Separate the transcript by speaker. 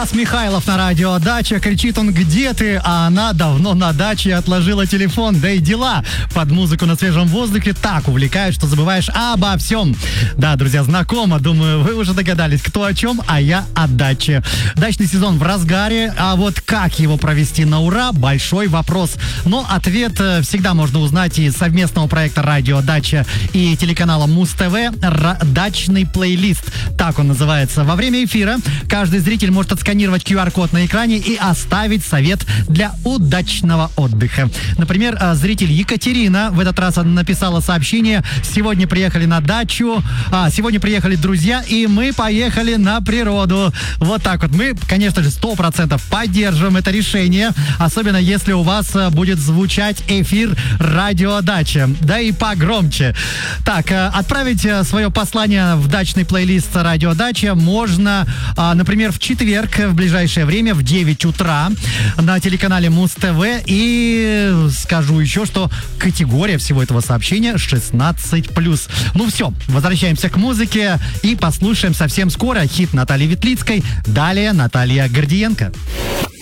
Speaker 1: Стас Михайлов на радио «Дача». Кричит он: где ты? А она давно на даче отложила телефон. Да и дела под музыку на свежем воздухе так увлекают, что забываешь обо всем. Да, друзья, знакомо. Думаю, вы уже догадались, кто о чем, а я о даче. Дачный сезон в разгаре, а вот как его провести на ура – большой вопрос. Но ответ всегда можно узнать из совместного проекта «Радио Дача» и телеканала Муз-ТВ «Дачный плейлист». Так он называется. Во время эфира каждый зритель может отсканировать QR-код на экране и оставить совет для удачного отдыха. Например, зритель Екатерина в этот раз написала сообщение: «Сегодня приехали на дачу, сегодня приехали друзья, и мы поехали на природу». Вот так вот. Мы, конечно же, 100% поддерживаем это решение, особенно если у вас будет звучать эфир «Радио Дача». Да и погромче. Так, отправить свое послание в дачный плейлист «Радио Дача» можно, например, в четверг в ближайшее время в 9 утра на телеканале Муз-ТВ. И скажу еще, что категория всего этого сообщения 16+. Ну все, возвращаемся к музыке и послушаем совсем скоро хит Натальи Ветлицкой. Далее Наталья Гордиенко.